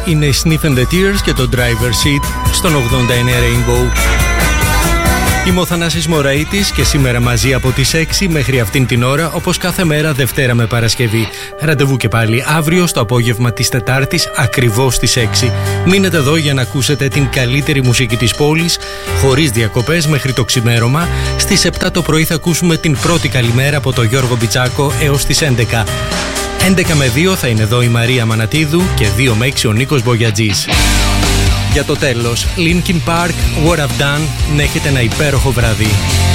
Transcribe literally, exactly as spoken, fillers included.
είναι η Sniff and the Tears και το Driver's Seat στον ογδόντα εννέα Rainbow. Είμαι ο Θανάσης Μωραΐτης και σήμερα μαζί από τις έξι μέχρι αυτήν την ώρα, όπως κάθε μέρα Δευτέρα με Παρασκευή. Ραντεβού και πάλι αύριο στο απόγευμα της Τετάρτης ακριβώς στις έξι. Μείνετε εδώ για να ακούσετε την καλύτερη μουσική της πόλης, χωρίς διακοπές μέχρι το ξημέρωμα. Στις επτά το πρωί θα ακούσουμε την πρώτη καλημέρα από τον Γιώργο Μπιτσάκο έως τις έντεκα. έντεκα με δύο θα είναι εδώ η Μαρία Μανατίδου και δύο με έξι ο Νίκος Μπογιατζής. Για το τέλος, Linkin Park, What I've Done, να έχετε ένα υπέροχο βράδυ.